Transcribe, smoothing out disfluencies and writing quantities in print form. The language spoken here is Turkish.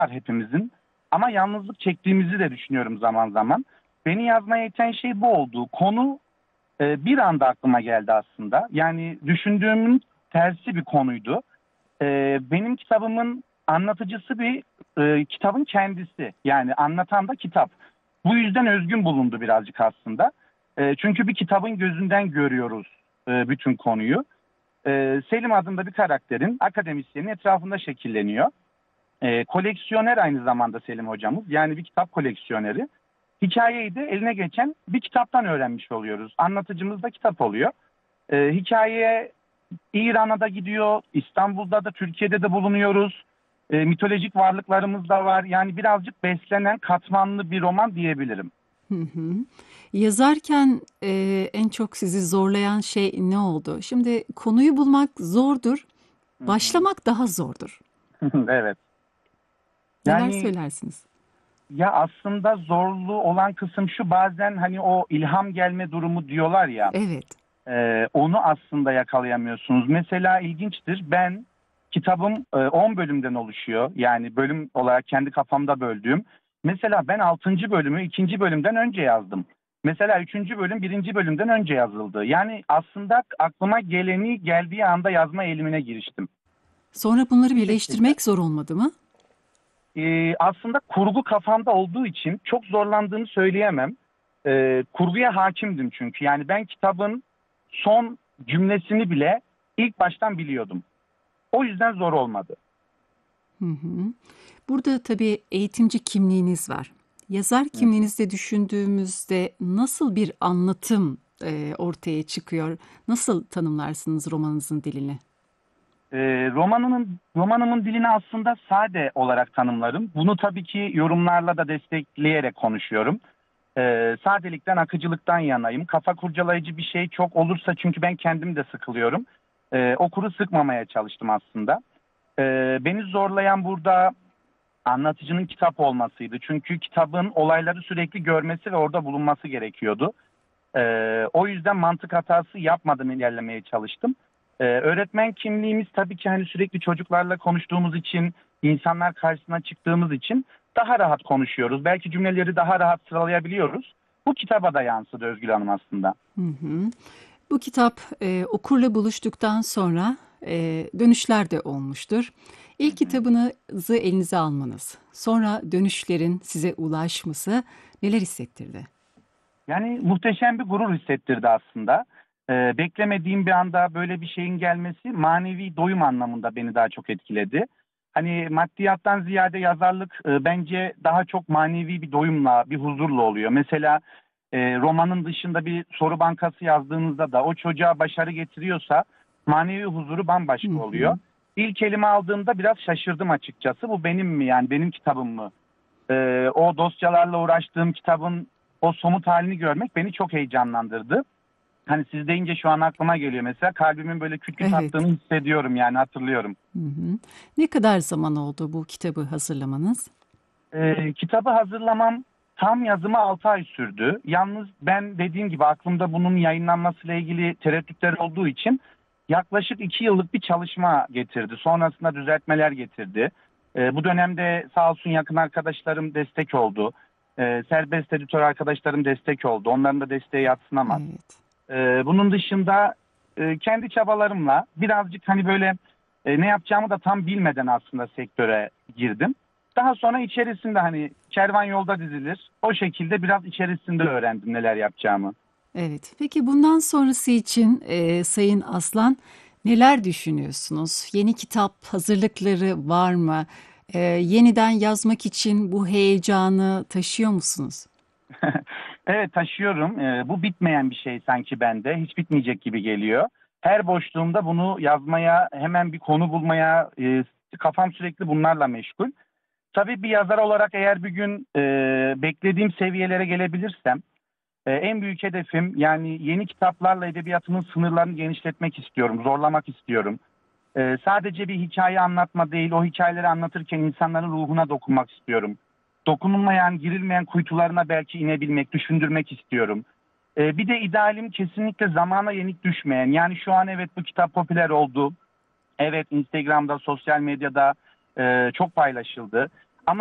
var hepimizin. Ama yalnızlık çektiğimizi de düşünüyorum zaman zaman. Beni yazmaya iten şey bu oldu. Konu bir anda aklıma geldi aslında. Yani düşündüğümün tersi bir konuydu. Benim kitabımın anlatıcısı kitabın kendisi. Yani anlatan da kitap. Bu yüzden özgün bulundu birazcık aslında. Çünkü bir kitabın gözünden görüyoruz bütün konuyu. Selim adında bir karakterin akademisyenin etrafında şekilleniyor. Koleksiyoner aynı zamanda Selim hocamız. Yani bir kitap koleksiyoneri. Hikayeyi de eline geçen bir kitaptan öğrenmiş oluyoruz. Anlatıcımız da kitap oluyor. Hikaye İran'a da gidiyor, İstanbul'da da, Türkiye'de de bulunuyoruz. Mitolojik varlıklarımız da var. Yani birazcık beslenen, katmanlı bir roman diyebilirim. Hı hı. Yazarken en çok sizi zorlayan şey ne oldu? Şimdi konuyu bulmak zordur, Hı hı. başlamak daha zordur. Evet. Neler Yani söylersiniz? ya aslında zorlu olan kısım şu, bazen hani o ilham gelme durumu diyorlar ya, Evet. onu aslında yakalayamıyorsunuz. Mesela ilginçtir, ben kitabım 10 bölümden oluşuyor. Yani bölüm olarak kendi kafamda böldüğüm. Mesela ben 6. bölümü 2. bölümden önce yazdım. Mesela 3. bölüm 1. bölümden önce yazıldı. Yani aslında aklıma geleni geldiği anda yazma eğilimine giriştim. Sonra bunları Bu şekilde. birleştirmek zor olmadı mı? Aslında kurgu kafamda olduğu için çok zorlandığını söyleyemem. Kurguya hakimdim çünkü. Yani ben kitabın son cümlesini bile ilk baştan biliyordum. O yüzden zor olmadı. Hı hı. Burada tabii eğitimci kimliğiniz var. Yazar Hı hı. kimliğinizde düşündüğümüzde nasıl bir anlatım ortaya çıkıyor? Nasıl tanımlarsınız romanınızın dilini? Romanımın dilini aslında sade olarak tanımlarım. Bunu tabii ki yorumlarla da destekleyerek konuşuyorum. Sadelikten, akıcılıktan yanayım. Kafa kurcalayıcı bir şey çok olursa, çünkü ben kendim de sıkılıyorum. Okuru sıkmamaya çalıştım aslında. Beni zorlayan burada anlatıcının kitap olmasıydı. Çünkü kitabın olayları sürekli görmesi ve orada bulunması gerekiyordu. O yüzden mantık hatası yapmadan ilerlemeye çalıştım. Öğretmen kimliğimiz tabii ki hani sürekli çocuklarla konuştuğumuz için, insanlar karşısına çıktığımız için daha rahat konuşuyoruz. Belki cümleleri daha rahat sıralayabiliyoruz. Bu kitaba da yansıdı Özgül Hanım aslında. Hı hı. Bu kitap okurla buluştuktan sonra dönüşler de olmuştur. Hı İlk hı. kitabınızı elinize almanız, sonra dönüşlerin size ulaşması neler hissettirdi? Yani muhteşem bir gurur hissettirdi aslında. Beklemediğim bir anda böyle bir şeyin gelmesi manevi doyum anlamında beni daha çok etkiledi. Hani maddiyattan ziyade yazarlık bence daha çok manevi bir doyumla, bir huzurla oluyor. Mesela romanın dışında bir soru bankası yazdığınızda da o çocuğa başarı getiriyorsa manevi huzuru Hı bambaşka oluyor. hı. İlk elime aldığımda biraz şaşırdım açıkçası. Bu benim mi, yani benim kitabım mı? O dosyalarla uğraştığım kitabın o somut halini görmek beni çok heyecanlandırdı. Hani siz deyince şu an aklıma geliyor mesela, kalbimin böyle küt küt Evet. attığını hissediyorum, yani hatırlıyorum. Hı hı. Ne kadar zaman oldu bu kitabı hazırlamanız? Kitabı hazırlamam tam yazıma 6 ay sürdü. Yalnız ben dediğim gibi aklımda bunun yayınlanmasıyla ilgili tereddütler olduğu için yaklaşık 2 yıllık bir çalışma getirdi. Sonrasında düzeltmeler getirdi. Bu dönemde sağ olsun yakın arkadaşlarım destek oldu. Serbest editör arkadaşlarım destek oldu. Onların da desteği yadsınamaz. Evet. Bunun dışında kendi çabalarımla birazcık hani böyle ne yapacağımı da tam bilmeden aslında sektöre girdim. Daha sonra içerisinde hani kervan yolda dizilir. O şekilde biraz içerisinde öğrendim neler yapacağımı. Evet. Peki bundan sonrası için Sayın Aslan neler düşünüyorsunuz? Yeni kitap hazırlıkları var mı? Yeniden yazmak için bu heyecanı taşıyor musunuz? Evet, taşıyorum. Bu bitmeyen bir şey sanki bende. Hiç bitmeyecek gibi geliyor. Her boşluğumda bunu yazmaya, hemen bir konu bulmaya, kafam sürekli bunlarla meşgul. Tabii bir yazar olarak eğer bir gün beklediğim seviyelere gelebilirsem, en büyük hedefim, yani yeni kitaplarla edebiyatımın sınırlarını genişletmek istiyorum, zorlamak istiyorum. Sadece bir hikaye anlatma değil, o hikayeleri anlatırken insanların ruhuna dokunmak istiyorum. Dokunulmayan, girilmeyen kuytularına belki inebilmek, düşündürmek istiyorum. Bir de idealim kesinlikle zamana yenik düşmeyen. Yani şu an evet, bu kitap popüler oldu. Evet, Instagram'da, sosyal medyada çok paylaşıldı.